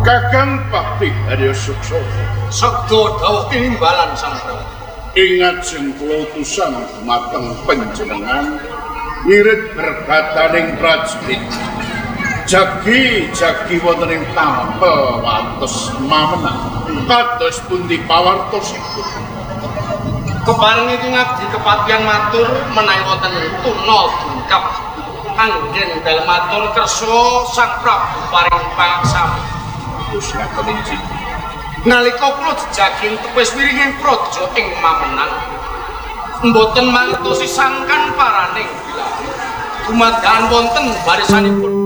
Kakang Pakti Haryo Sukso. Sekdo dawuh imbalan Sang Prabu. Ingat sing kula utusan dumateng panjenengan ngirit berkataning prajurit. Jagi wonten ing tampel wates mamenah. Kados pundi pawartosipun? Keparing iki ngabdi kepatihan matur menawi wonten tuna dungkap anggen dalem matur kersa Sang Prabu paring pangsami. Terus ngaten injih. Nalika kula jejaging tepis wiringing praja ing Mamenang, mboten mangertosi sangkan paraning bilahi. Dumadahan wonten barisanipun